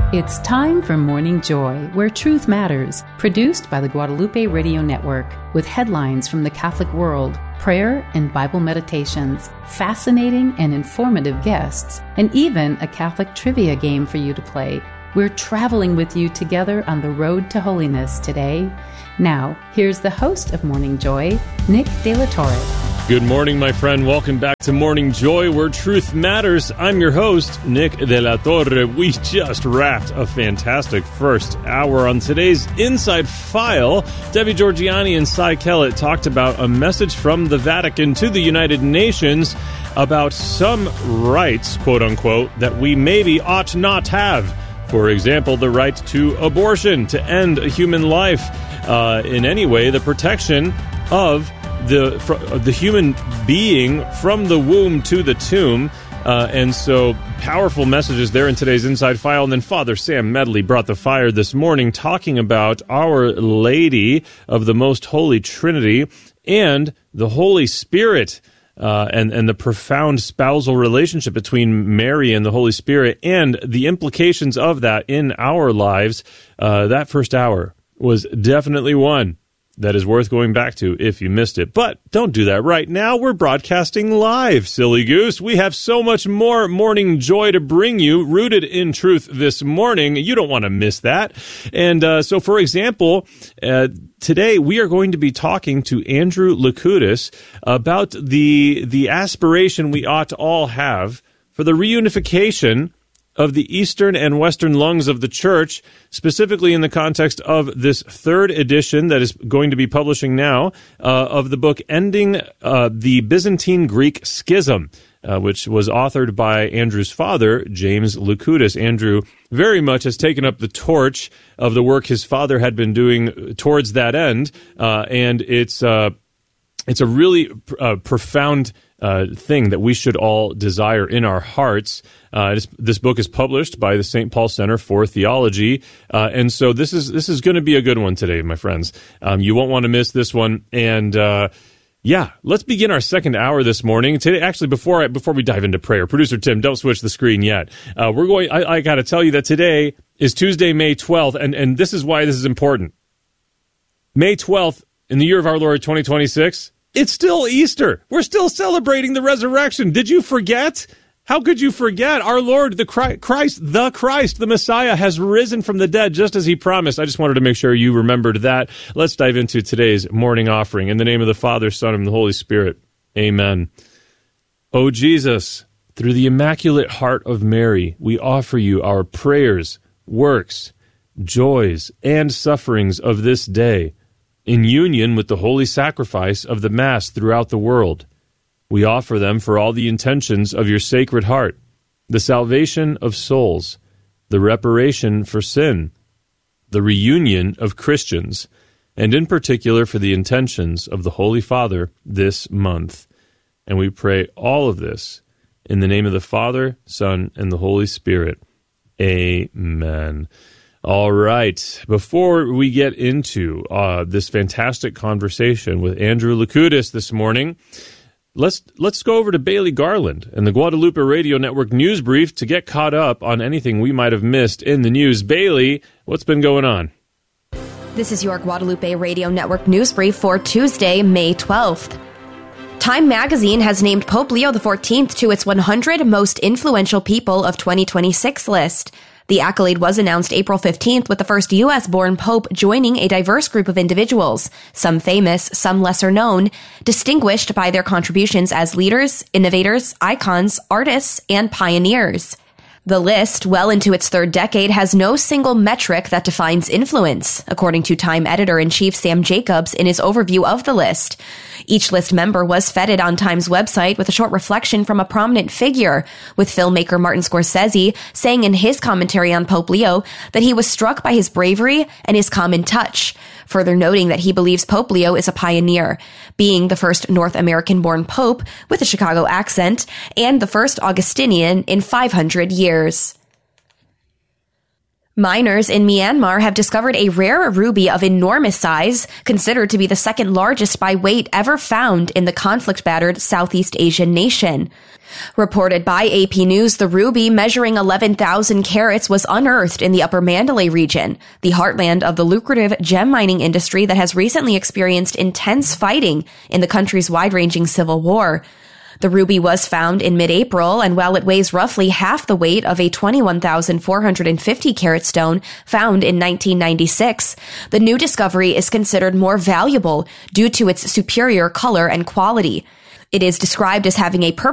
It's time for Morning Joy, where truth matters, produced by the Guadalupe Radio Network, with headlines from the Catholic world, prayer and Bible meditations, fascinating and informative guests, and even a Catholic trivia game for you to play. We're traveling with you together on the road to holiness today. Now, here's the host of Morning Joy, Nick De La Torre. Good morning, my friend. Welcome back to Morning Joy, where truth matters. I'm your host, Nick De La Torre. We just wrapped a fantastic first hour on today's Inside File. Debbie Georgianni and Cy Kellett talked about a message from the Vatican to the United Nations about some rights, quote-unquote, that we maybe ought not have. For example, the right to abortion, to end a human life, in any way, the protection of the human being from the womb to the tomb. And so powerful messages there in today's Inside File. And then Father Sam Medley brought the fire this morning, talking about Our Lady of the Most Holy Trinity and the Holy Spirit, and the profound spousal relationship between Mary and the Holy Spirit and the implications of that in our lives. That first hour was definitely one that is worth going back to if you missed it. But don't do that right now. We're broadcasting live, silly goose. We have so much more Morning Joy to bring you, rooted in truth this morning. You don't want to miss that. And so, for example, today we are going to be talking to Andrew Loukoutis about the aspiration we ought to all have for the reunification of the Eastern and Western lungs of the Church, specifically in the context of this third edition that is going to be publishing now of the book Ending the Byzantine Greek Schism, which was authored by Andrew's father, James Loukoutis. Andrew very much has taken up the torch of the work his father had been doing towards that end, and it's a really profound thing that we should all desire in our hearts. This book is published by the St. Paul Center for Theology, and so this is going to be a good one today, my friends. You won't want to miss this one. And let's begin our second hour this morning. Today, actually, before we dive into prayer, producer Tim, don't switch the screen yet. I got to tell you that today is Tuesday, May 12th, and this is why this is important. May 12th in the year of our Lord 2026. It's still Easter. We're still celebrating the resurrection. Did you forget? How could you forget? Our Lord, the Christ, the Messiah, has risen from the dead just as he promised. I just wanted to make sure you remembered that. Let's dive into today's morning offering. In the name of the Father, Son, and the Holy Spirit. Amen. O Jesus, through the Immaculate Heart of Mary, we offer you our prayers, works, joys, and sufferings of this day, in union with the holy sacrifice of the Mass throughout the world. We offer them for all the intentions of your Sacred Heart, the salvation of souls, the reparation for sin, the reunion of Christians, and in particular for the intentions of the Holy Father this month. And we pray all of this in the name of the Father, Son, and the Holy Spirit. Amen. All right. Before we get into this fantastic conversation with Andrew Loukoutis this morning, let's go over to Bailey Garland and the Guadalupe Radio Network News Brief to get caught up on anything we might have missed in the news. Bailey, what's been going on? This is your Guadalupe Radio Network News Brief for Tuesday, May 12th. Time magazine has named Pope Leo XIV to its 100 most influential people of 2026 list. The accolade was announced April 15th, with the first U.S.-born pope joining a diverse group of individuals, some famous, some lesser known, distinguished by their contributions as leaders, innovators, icons, artists, and pioneers. The list, well into its third decade, has no single metric that defines influence, according to Time editor-in-chief Sam Jacobs in his overview of the list. Each list member was feted on Time's website with a short reflection from a prominent figure, with filmmaker Martin Scorsese saying in his commentary on Pope Leo that he was struck by his bravery and his common touch, further noting that he believes Pope Leo is a pioneer, being the first North American-born pope with a Chicago accent and the first Augustinian in 500 years. Miners in Myanmar have discovered a rare ruby of enormous size, considered to be the second largest by weight ever found in the conflict-battered Southeast Asian nation. Reported by AP News, the ruby, measuring 11,000 carats, was unearthed in the Upper Mandalay region, the heartland of the lucrative gem mining industry that has recently experienced intense fighting in the country's wide-ranging civil war. The ruby was found in mid-April, and while it weighs roughly half the weight of a 21,450 carat stone found in 1996, the new discovery is considered more valuable due to its superior color and quality. It is described as having a purple